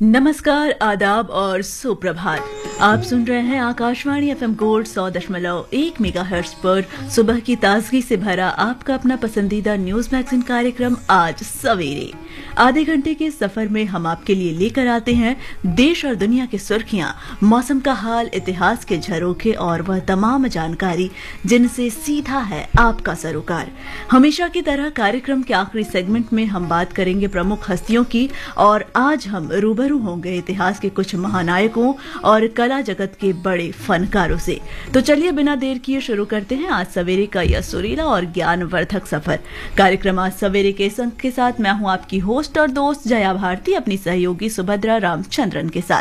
नमस्कार, आदाब और सुप्रभात। आप सुन रहे हैं आकाशवाणी एफएम गोल्ड 100.1 मेगाहर्ट्ज पर सुबह की ताजगी से भरा आपका अपना पसंदीदा न्यूज मैगजीन कार्यक्रम आज सवेरे। आधे घंटे के सफर में हम आपके लिए लेकर आते हैं देश और दुनिया की सुर्खियां, मौसम का हाल, इतिहास के झरोखे और वह तमाम जानकारी जिनसे सीधा है आपका सरोकार। हमेशा की तरह कार्यक्रम के आखिरी सेगमेंट में हम बात करेंगे प्रमुख हस्तियों की और आज हम रूबरू होंगे इतिहास के कुछ महानायकों और कला जगत के बड़े फनकारों से। तो चलिए बिना देर किए शुरू करते हैं आज सवेरे का यह सुरीला और ज्ञानवर्धक सफर। कार्यक्रम आज सवेरे के संग के साथ मैं हूं आपकी होस्ट और दोस्त जया भारती, अपनी सहयोगी सुभद्रा रामचंद्रन के साथ।